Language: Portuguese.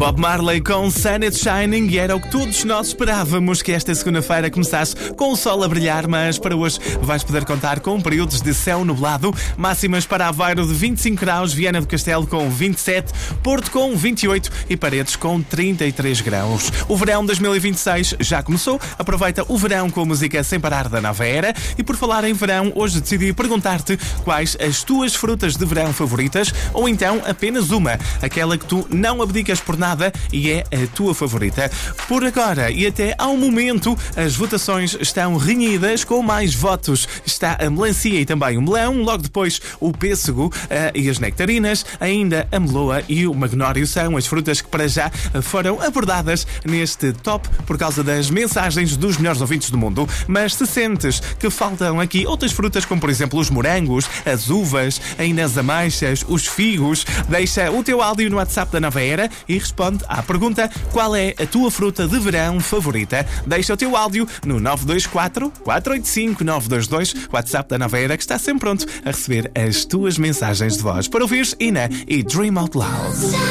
Bob Marley com Sun It's Shining, e era o que todos nós esperávamos, que esta segunda-feira começasse com o sol a brilhar, mas para hoje vais poder contar com períodos de céu nublado, máximas para Aveiro de 25 graus, Viana do Castelo com 27, Porto com 28 e Paredes com 33 graus. O verão 2026 já começou, aproveita o verão com a música Sem Parar da Nova Era, e por falar em verão, hoje decidi perguntar-te quais as tuas frutas de verão favoritas, ou então apenas uma, aquela que tu não abdicas por nada e é a tua favorita. Por agora e até ao momento, as votações estão renhidas. Com mais votos está a melancia e também o melão, logo depois o pêssego e as nectarinas, ainda a meloa e o magnório são as frutas que para já foram abordadas neste top por causa das mensagens dos melhores ouvintes do mundo. Mas se sentes que faltam aqui outras frutas, como por exemplo os morangos, as uvas, ainda as ameixas, os figos, deixa o teu áudio no WhatsApp da Nova Era e responde à pergunta: qual é a tua fruta de verão favorita? Deixa o teu áudio no 924-485-922, WhatsApp da Nova Era, que está sempre pronto a receber as tuas mensagens de voz para ouvires Ina e Dream Out Loud.